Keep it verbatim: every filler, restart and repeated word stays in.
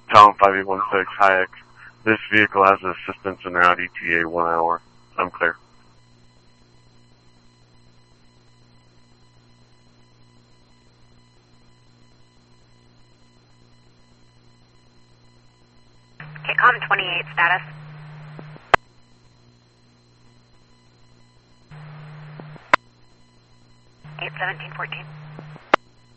Tom five eight one six, Hayek. This vehicle has assistance en route E T A one hour. I'm clear. Okay, com twenty-eight, status. eight seventeen fourteen.